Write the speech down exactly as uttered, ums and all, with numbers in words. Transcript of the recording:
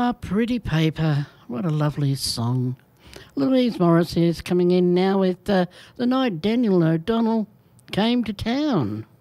Ah, Pretty Paper. What a lovely song. Louise Morris is coming in now with uh, The Night Daniel O'Donnell Came to Town.